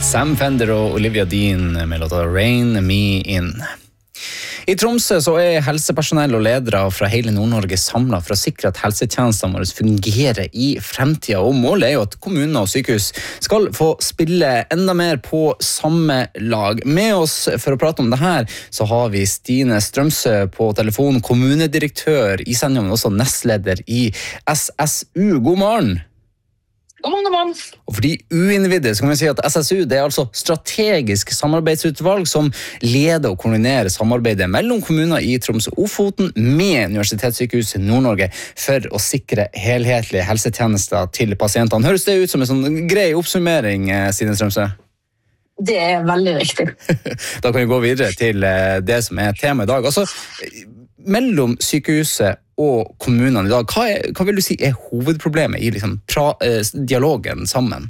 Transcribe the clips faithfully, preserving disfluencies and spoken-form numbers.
Sam Fender og Olivia Dean med låta Rain Me In. I Tromsø så er helsepersonell og ledere fra hele Nord-Norge samlet for å sikre at helsetjenestene våre fungerer i fremtiden. Og målet er jo at kommuner og sykehus skal få spille enda mer på samme lag. Med oss for å prate om det her så har vi Stine Strømsø på telefon, kommunedirektør i Senja, men også nestleder i S S U. God morgen! God morgen, god morgen. Og for de uinnvidde så kan vi si at S S U det er altså strategisk samarbeidsutvalg som leder og koordinerer samarbeidet mellom kommuner i Troms og Ofoten med Universitetssykehuset Nord-Norge for å sikre helhetlige helsetjenester til pasientene. Høres det ut som en sånn grei oppsummering, Stine Strømsø? Det er veldig riktig. Da kan vi gå videre til det som er tema i dag. Altså, mellom sykehuset og kommunene i dag, hva, er, hva vil du si er hovedproblemet i liksom, pra, eh, dialogen sammen?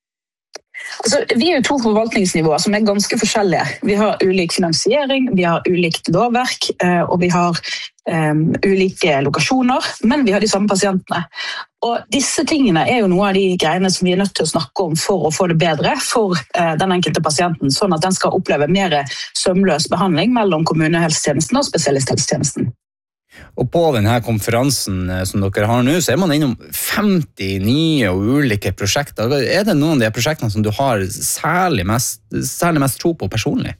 Altså, vi er jo to forvaltningsnivåer som er ganske forskjellige. Vi har ulik finansiering, vi har ulikt lovverk, eh, og vi har um, ulike lokasjoner, men vi har de samme pasientene. Og disse tingene er jo noe av de greiene som vi er nødt til å snakke om for å få det bedre for eh, den enkelte pasienten, sånn at den skal oppleve mer sømløs behandling mellom kommunehelsetjenesten og spesialisthelsetjenesten. Og på denne konferansen som dere har nå, så er man innom femti nye og ulike prosjekter. Er det noen av de prosjektene som du har særlig mest, særlig mest tro på personlig?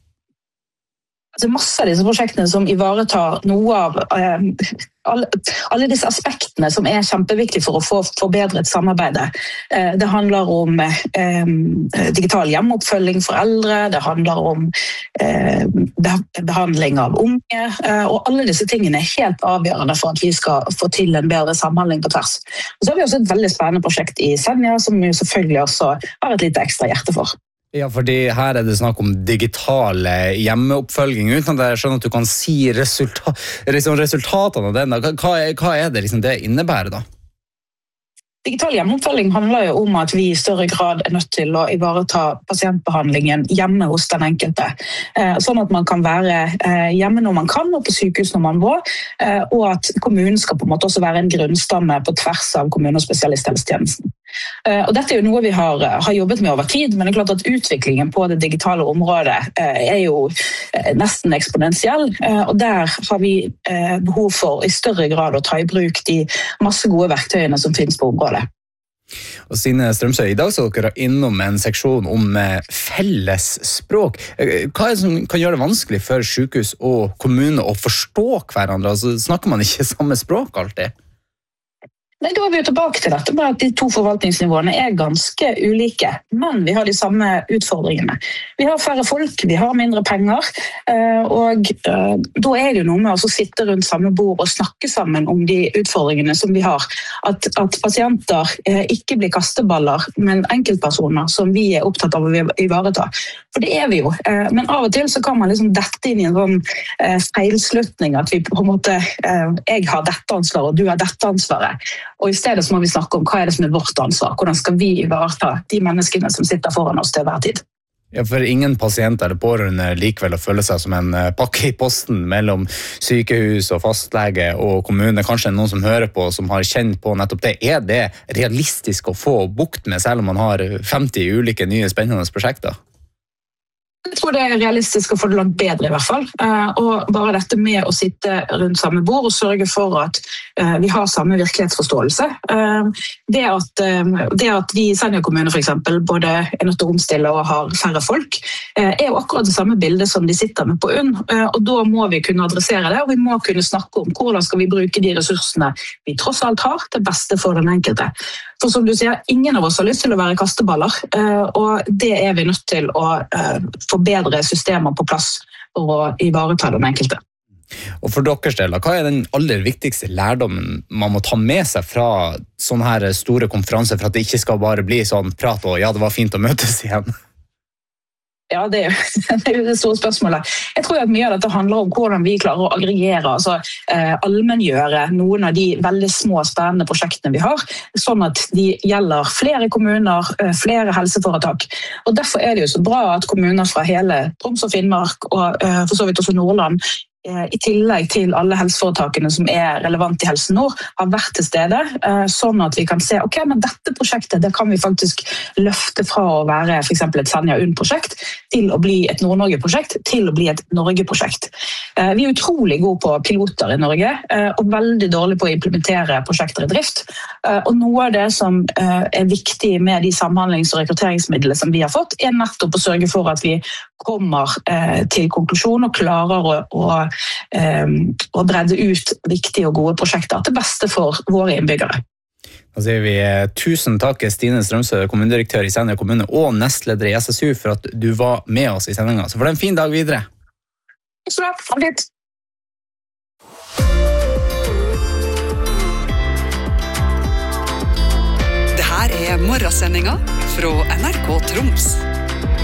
Det er masse av disse prosjektene som ivaretar noe av eh, alle, alle disse aspektene som er kjempeviktige for å få forbedret samarbeidet. Eh, det handler om eh, digital hjemmeoppfølging for eldre, det handler om eh, behandling av unge, eh, og alle disse tingene er helt avgjørende for at vi skal få til en bedre samhandling på tvers. Og så har vi også et veldig spennende prosjekt i Senja, som vi selvfølgelig også har et lite ekstra hjerte for. Ja, fordi her er det snakk om digital hjemmeoppfølging, uten at jeg skjønner at du kan si resultat, liksom resultatene av den. Hva er, hva er det liksom det innebærer da? Digital hjemmeoppfølging handler jo om at vi i større grad er nødt til å ivareta pasientbehandlingen hjemme hos den enkelte. Sånn at man kan være hjemme når man kan, og på sykehus når man må, og at kommunen skal på en måte også være en grunnstamme på tvers av kommune- og spesialisthelsetjenesten. Og dette er jo noe vi har, har jobbet med over tid, men det er klart at utviklingen på det digitale området er jo nesten eksponentiell, og der har vi behov for i større grad å ta i bruk de masse gode verktøyene som finnes på området. Og Stine Strømsø, i dag skal dere innom en seksjon om felles språk. Hva er det som kan gjøre det vanskelig for sykehus og kommuner å forstå hverandre? Altså, snakker man ikke samme språk alltid? Nei, da er vi jo tilbake til dette med at de to forvaltningsnivåene er ganske ulike, men vi har de samme utfordringene. Vi har færre folk, vi har mindre penger, og da er det jo noe med å sitte rundt samme bord og snakke sammen om de utfordringene som vi har. At, at pasienter ikke blir kasteballer, men enkeltpersoner som vi er opptatt av å ivareta. For det er vi jo, men av og til så kan man liksom dette inn i en sånn feilslutning, at vi på en måte, jeg har dette ansvaret og du har dette ansvaret. Og i stedet så må vi snakke om hva er det som er vårt ansvar, hvordan skal vi ivareta de menneskene som sitter foran oss til hver tid. Ja, for ingen pasient eller pårørende likevel å føle seg som en pakke i posten mellom sykehus og fastlege og kommune. Kanskje noen som hører på, som har kjent på nettopp det. Er det realistisk å få bukt med, selv om man har femti ulike nye spennende prosjekter? Jeg tror det er realistisk å få det langt bedre i hvert fall, og bare dette med å sitte rundt samme bord og sørge for at vi har samme virkelighetsforståelse. Det at, det at vi i Senja kommune for eksempel både er nødt til å omstille og har færre folk, er jo akkurat det samme bildet som de sitter med på UNN, og da må vi kunne adressere det, og vi må kunne snakke om hvordan skal vi bruke de ressursene vi tross alt har til beste for den enkelte. For som du sier, ingen av oss har lyst til å være kasteballer, og det er vi nødt til å få bedre systemer på plass for å ivareta den enkelte. Og for deres del, hva er den aller viktigste lærdommen man må ta med seg fra sånne her store konferanser, for at det ikke skal bare bli sånn prat og ja, det var fint å møtes igjen? Ja, det er, det er jo det store spørsmålet. Jeg tror at mye av dette handler om hvordan vi klarer å aggregere, altså eh, allmenngjøre noen av de veldig små spennende prosjektene vi har, sånn at de gjelder flere kommuner, eh, flere helseforetak. Og derfor er det jo så bra at kommuner fra hele Troms og Finnmark, og eh, for så vidt også Nordland, i tillegg til alle helseforetakene som er relevant i Helse Nord, har vært til stede, sånn at vi kan se, ok, men dette prosjektet, det kan vi faktisk løfte fra å være for eksempel et Senja UNN-prosjekt, til å bli et Nord-Norge-prosjekt, til å bli et Norge-prosjekt. Vi er utrolig gode på piloter i Norge, og veldig dårlige på å implementere prosjekter i drift. Og noe av det som er viktig med de samhandlings- og rekrutteringsmidlene som vi har fått, er nettopp å sørge for at vi kommer til konklusjon og klarer å, å og bredde ut viktige og gode prosjekter til beste for våre innbyggere. Da sier vi tusen takk Stine Strømsø, kommunedirektør i Senja kommune og nestleder i S S U for at du var med oss i sendingen. Så får du en fin dag videre. Takk skal du ha. Ha det. Det her er morgensendingen fra N R K Troms.